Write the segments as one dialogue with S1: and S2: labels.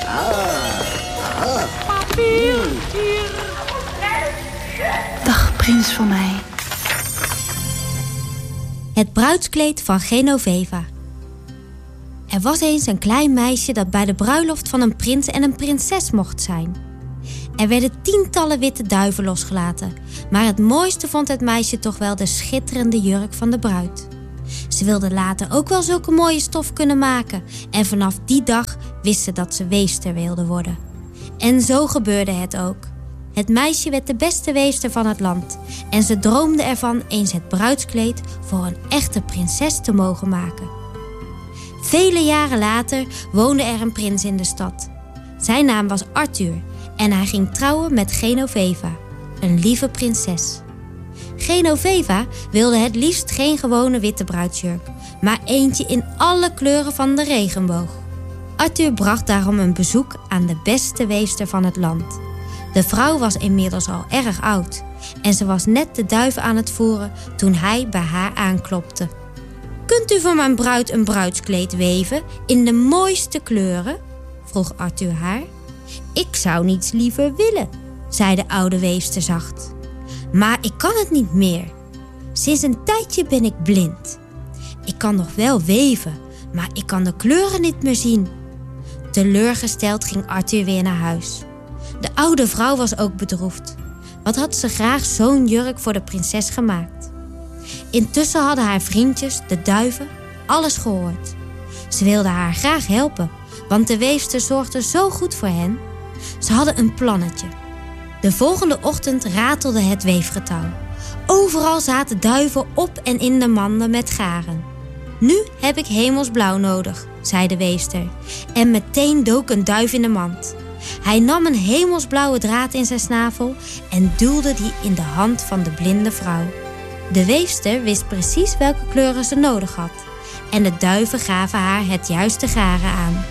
S1: Papier, hier.
S2: Dag, prins van mij.
S3: Het bruidskleed van Genoveva. Er was eens een klein meisje dat bij de bruiloft van een prins en een prinses mocht zijn. Er werden tientallen witte duiven losgelaten, maar het mooiste vond het meisje toch wel de schitterende jurk van de bruid. Ze wilde later ook wel zulke mooie stof kunnen maken en vanaf die dag wist ze dat ze weefster wilde worden. En zo gebeurde het ook. Het meisje werd de beste weefster van het land en ze droomde ervan eens het bruidskleed voor een echte prinses te mogen maken. Vele jaren later woonde er een prins in de stad. Zijn naam was Arthur en hij ging trouwen met Genoveva, een lieve prinses. Genoveva wilde het liefst geen gewone witte bruidsjurk, maar eentje in alle kleuren van de regenboog. Arthur bracht daarom een bezoek aan de beste weefster van het land. De vrouw was inmiddels al erg oud en ze was net de duiven aan het voeren toen hij bij haar aanklopte. Kunt u voor mijn bruid een bruidskleed weven in de mooiste kleuren? Vroeg Arthur haar. Ik zou niets liever willen, zei de oude weefster zacht. Maar ik kan het niet meer. Sinds een tijdje ben ik blind. Ik kan nog wel weven, maar ik kan de kleuren niet meer zien. Teleurgesteld ging Arthur weer naar huis. De oude vrouw was ook bedroefd. Wat had ze graag zo'n jurk voor de prinses gemaakt. Intussen hadden haar vriendjes, de duiven, alles gehoord. Ze wilden haar graag helpen, want de weefster zorgde zo goed voor hen. Ze hadden een plannetje. De volgende ochtend ratelde het weefgetouw. Overal zaten duiven op en in de manden met garen. Nu heb ik hemelsblauw nodig, zei de weefster. En meteen dook een duif in de mand. Hij nam een hemelsblauwe draad in zijn snavel en duwde die in de hand van de blinde vrouw. De weefster wist precies welke kleuren ze nodig had. En de duiven gaven haar het juiste garen aan.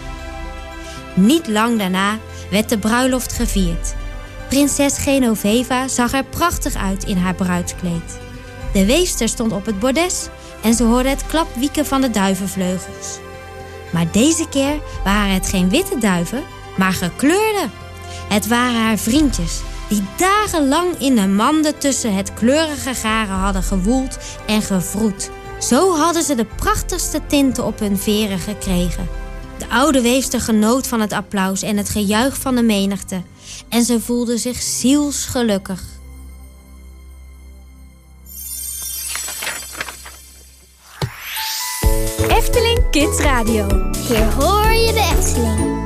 S3: Niet lang daarna werd de bruiloft gevierd. Prinses Genoveva zag er prachtig uit in haar bruidskleed. De weefster stond op het bordes en ze hoorde het klapwieken van de duivenvleugels. Maar deze keer waren het geen witte duiven, maar gekleurde. Het waren haar vriendjes die dagenlang in de manden tussen het kleurige garen hadden gewoeld en gewroet. Zo hadden ze de prachtigste tinten op hun veren gekregen. De oude weefster genoot van het applaus en het gejuich van de menigte. En ze voelde zich zielsgelukkig.
S4: Efteling Kids Radio.
S5: Hier hoor je de Efteling.